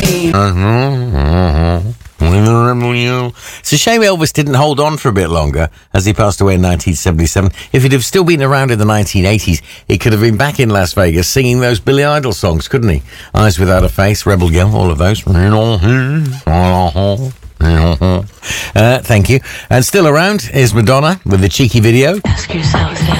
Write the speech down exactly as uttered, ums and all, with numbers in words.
It's a shame Elvis didn't hold on for a bit longer, as he passed away in nineteen seventy-seven. If he'd have still been around in the nineteen eighties, he could have been back in Las Vegas singing those Billy Idol songs, couldn't he? Eyes Without a Face, Rebel Girl, all of those. Uh, thank you. And still around is Madonna with the cheeky video. Ask yourself